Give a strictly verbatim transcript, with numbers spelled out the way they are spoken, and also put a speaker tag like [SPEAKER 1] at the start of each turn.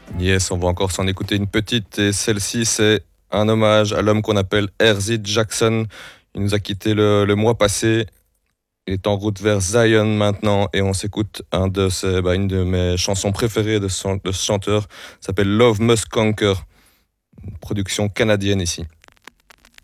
[SPEAKER 1] Yes, on va encore s'en écouter une petite et celle-ci c'est un hommage à l'homme qu'on appelle Herzig Jackson. Il nous a quitté le, le mois passé. Il est en route vers Zion maintenant et on s'écoute un de ses, bah, une de mes chansons préférées de, son- de ce chanteur. Ça s'appelle Love Must Conquer, une production canadienne ici.